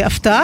הפתעה,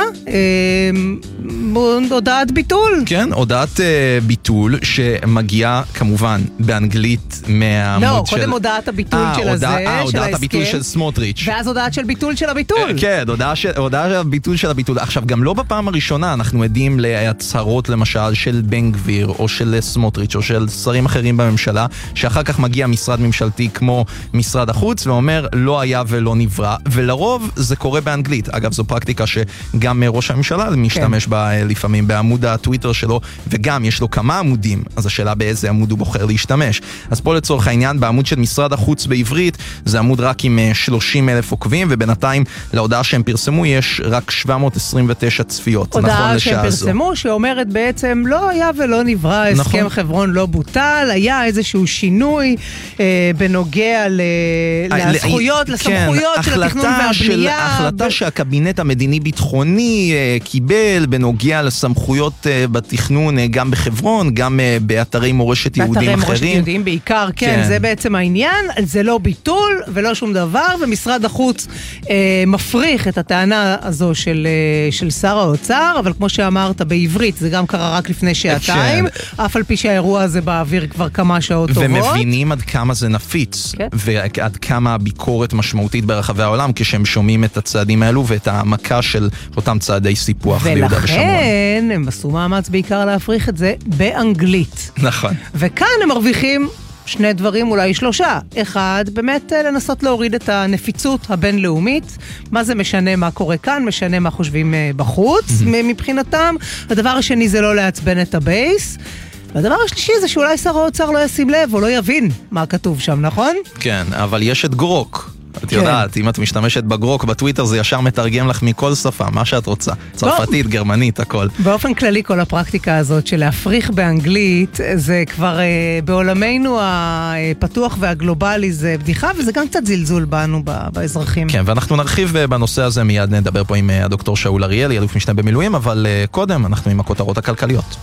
הודעת ביטול. כן, הודעת ביטול שמגיעה כמובן באנגלית מהעמוד לא, קודם הודעת הביטול של הזה, של ההסכם. הודעת הביטול של סמוטריץ'. ואז הודעת של ביטול של הביטול. כן, הודעת הביטול של הביטול. עכשיו, גם לא בפעם הראשונה אנחנו עדים להצהרות למשל של בן גביר, או של סמוטריץ', או של שרים אחרים בממשלה, שאחר כך מגיע משרד ממשלתי כמו משרד החוץ, ואומר לא היה ולא נברא, ולרוב זה קורה באנגלית. אגב, זו פרקטיקה שגם ראש הממשלה משתמש בה לפעמים בעמוד הטוויטר שלו, וגם יש לו כמה עמודים, אז השאלה באיזה עמוד הוא בוחר להשתמש. אז פה לצורך העניין, בעמוד של משרד החוץ בעברית, זה עמוד רק עם 30,000 עוקבים, ובינתיים להודעה שהם פרסמו יש רק 729 צפיות. הודעה שהם פרסמו, שאומרת בעצם לא היה ולא נברא, הסכם חברון לא בוטל, היה איזשהו שינוי בנוגע לזכויות, לסמכויות של התכנון והבנייה. החלטה שהקבינט המדיני-ביטחוני קיבל בנוגע לסמכויות בתכנון גם בחברון, גם באתרי מורשת יהודים אחרים. באתרי מורשת יהודים בעיקר, כן, זה בעצם העניין, זה לא ביטול ולא שום דבר, ומשרד החוץ מפריך את הטענה הזו של שר האוצר, אבל כמו שאמרת בעברית, זה גם קרה רק לפני שעתיים, אף על פי שהאירוע הזה באוויר כבר כמה שעות טובות. ומבינים עד כמה זה נפיץ, ועד כמה הביקורת משמעותית ברחבי העולם, כשהם שומעים את הצעדים האלו ואת העמקה של אותם צעדי סיפוח ביהודה ושומרון. ולכן הם עשו מאמץ בעיקר להפריך את זה באנגלית. נכון. וכאן הם מרוויחים שני דברים, אולי שלושה. אחד, באמת לנסות להוריד את הנפיצות הבינלאומית. מה זה משנה מה קורה כאן, משנה מה חושבים בחוץ מבחינתם. הדבר השני זה לא לעצבן את הבייס. והדבר השלישי זה שאולי שר האוצר לא ישים לב או לא יבין מה כתוב שם, נכון? כן, אבל יש את גרוק. את יודעת, אם את משתמשת בגרוק בטוויטר, זה ישר מתרגם לך מכל שפה, מה שאת רוצה. צרפתית, גרמנית, הכל. באופן כללי, כל הפרקטיקה הזאת של להפריך באנגלית, זה כבר בעולמנו הפתוח והגלובלי, זה בדיחה, וזה גם קצת זלזול בנו, באזרחים. כן, ואנחנו נרחיב בנושא הזה, מיד נדבר פה עם הדוקטור שאול אריאל, אלוף משנה במילואים, אבל קודם אנחנו עם הכותרות הכלכליות.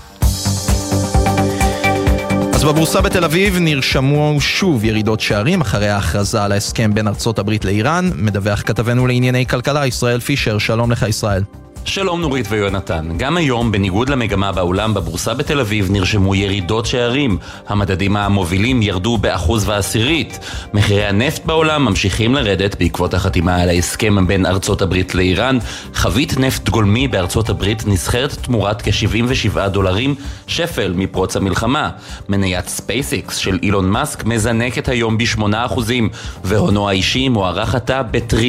אז בבורסה בתל אביב נרשמו שוב ירידות שערים אחרי ההכרזה על ההסכם בין ארצות הברית לאיראן. מדווח כתבנו לענייני כלכלה ישראל פישר. שלום לך ישראל. שלום נורית ויונתן. גם היום, בניגוד למגמה בעולם, בבורסה בתל אביב נרשמו ירידות שערים. המדדים המובילים ירדו ב1.1%. מחירי הנפט בעולם ממשיכים לרדת בעקבות החתימה על ההסכם בין ארצות הברית לאיראן. חבית נפט גולמי בארצות הברית נסחרת תמורת $77 שפל מפרוץ המלחמה. מניית ספייסיקס של אילון מאסק מזנקת היום ב8%, והונו האישי מוערך עתה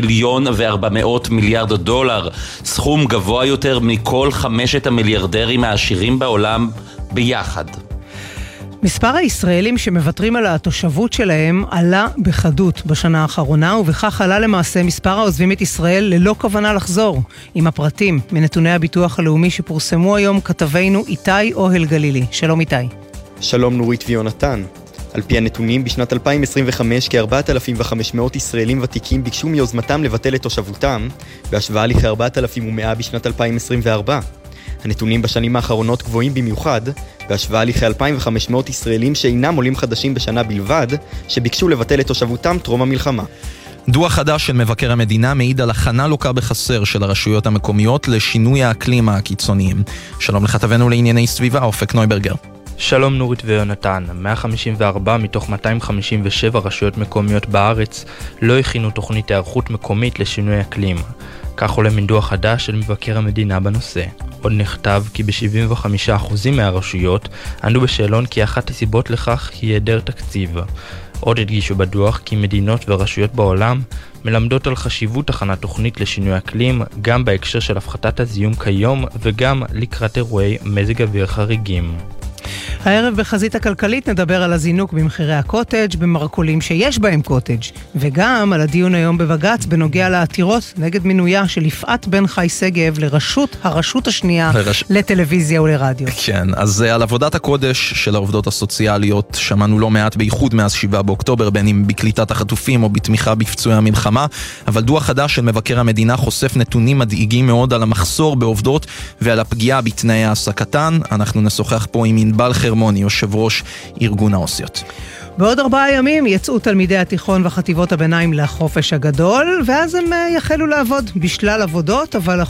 $1.4 טריליון, סכום גבוה יותר מכל 5 המיליארדרים העשירים בעולם ביחד. מספר הישראלים שמוותרים על התושבות שלהם עלה בחדות בשנה האחרונה, ובכך עלה למעשה מספר העוזבים את ישראל ללא כוונה לחזור. עם הפרטים מנתוני הביטוח הלאומי שפורסמו היום כתבנו איתי אוהל גלילי. שלום איתי. שלום נורית ויונתן. על פי הנתונים, בשנת 2025 כ-4,500 ישראלים ותיקים ביקשו מיוזמתם לבטל את תושבותם, בהשוואה לכ-4,100 בשנת 2024. הנתונים בשנים האחרונות גבוהים במיוחד, בהשוואה לכ-2,500 ישראלים שאינם עולים חדשים בשנה בלבד, שביקשו לבטל את תושבותם טרום המלחמה. דוח חדש של מבקר המדינה מעיד על הכנה לוקה בחסר של הרשויות המקומיות לשינוי האקלים הקיצוניים. שלום לכתבנו לענייני סביבה, אופק נויברגר. שלום נורית ויונתן. 154 מתוך 257 רשויות מקומיות בארץ לא הכינו תוכנית הערכות מקומית לשינוי אקלים. כך עולה מדוח חדש של מבקר המדינה בנושא. עוד נכתב כי ב-75% מהרשויות ענו בשאלון כי אחת הסיבות לכך היא היעדר תקציב. עוד הדגישו בדוח כי מדינות ורשויות בעולם מלמדות על חשיבות הכנת תוכנית לשינוי אקלים גם בהקשר של הפחתת הזיהום כיום וגם לקראת אירועי מזג אוויר חריגים. הערב בחזית הכלכלית נדבר על הזינוק במחירי הקוטג' במרכולים שיש בהם קוטג', וגם על הדיון היום בבג"ץ בנוגע לעתירות נגד מינויה של יפעת בן חי שגב הרשות השנייה לטלוויזיה ולרדיו. כן, אז על עבודת הקודש של העובדות הסוציאליות שמענו לא מעט בייחוד מאז 7 באוקטובר, בין אם בקליטת החטופים או בתמיכה בפצועי המלחמה, אבל דוח חדש של מבקר המדינה חושף נתונים מדאיגים מאוד על המחסור בעובדות ועל הפגיעה בתנאי העסקתן. אנחנו נשוחח פה עם ענבל חרמוני, יושב ראש ארגון העוסיות. בעוד 4 ימים יצאו תלמידי התיכון וחטיבות הביניים לחופש הגדול, ואז הם יחלו לעבוד בשלל עבודות, אבל